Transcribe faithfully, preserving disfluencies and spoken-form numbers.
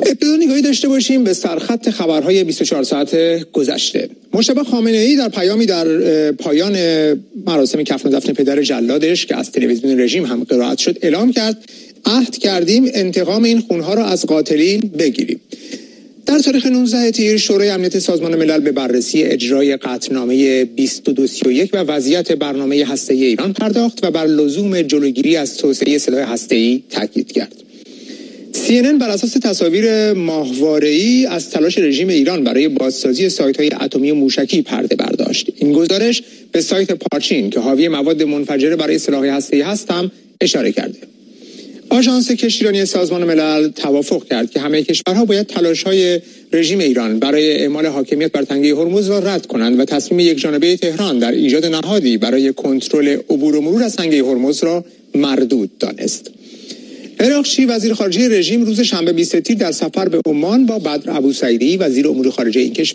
ابتدا نگاهی داشته باشیم به سرخط خبرهای بیست و چهار ساعت گذشته. مجتبی خامنه‌ای در پیامی در پایان مراسم کفن دفن پدر جلادش که از تلویزیون رژیم هم قرائت شد اعلام کرد عهد کردیم انتقام این خونها را از قاتلین بگیریم. در تاریخ نوزدهم تیر شورای امنیت سازمان ملل به بررسی اجرای قطعنامه بیست و دو سی و یک و وضعیت برنامه هسته‌ای ایران پرداخت و بر لزوم جلوگیری از توسعه سلاح هسته‌ای تاکید کرد. سی ان ان بر اساس تصاویر ماهواره‌ای از تلاش رژیم ایران برای بازسازی سایت‌های اتمی و موشکی پرده برداشت. این گزارش به سایت پارچین که حاوی مواد منفجره برای سلاح هسته‌ای هست هم اشاره کرده. آژانس کشتیرانی سازمان ملل توافق کرد که همه کشورها باید تلاش‌های رژیم ایران برای اعمال حاکمیت بر تنگه هرمز را رد کنند و تصمیم یکجانبه تهران در ایجاد نهادی برای کنترل عبور و مرور از تنگه هرمز را مردود دانست. عراقچی وزیر خارجه رژیم روز شنبه بیست تیر در سفر به عمان با بدر ابوسعیدی وزیر امور خارجه این کشور